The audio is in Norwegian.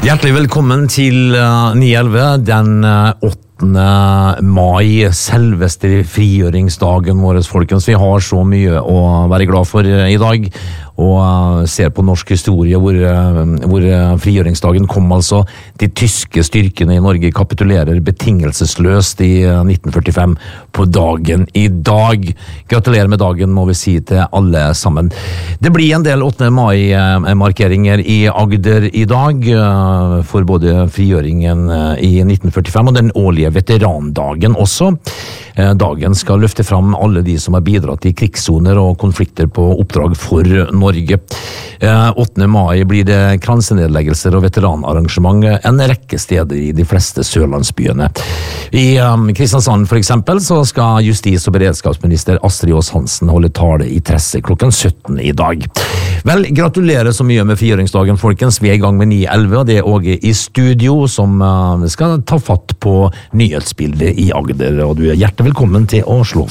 Hjertelig velkommen til 911, den 8. mai, selveste frigjøringsdagen vår, folkens. Vi har så mye å være glad for i dag, og ser på norsk historie hvor frigjøringsdagen kom, altså. De tyske styrkene i Norge kapitulerer betingelsesløst i 1945 på dagen i dag. Gratulerer med dagen, må vi si til alle sammen. Det blir en del 8. mai-markeringer i Agder i dag, for både frigjøringen i 1945 og den årlige veterandagen også. Dagen skal løfte fram alle de som har bidratt i krigssoner og konflikter på oppdrag for Norge. 8. mai blir det kransenedleggelser og veteranarrangement en rekke steder i de fleste sørlandsbyene. I Kristiansand for eksempel så skal justis- og beredskapsminister Astrid Aas Hansen holde tale i Tresse klokken 17 i dag. Vel, gratulerer så mye med frigjøringsdagen, folkens. Vi er i gang med 911, og det er Åge i studio som skal ta fatt på nyhetsbildet i Agder, og du er hjertelig velkommen til å slå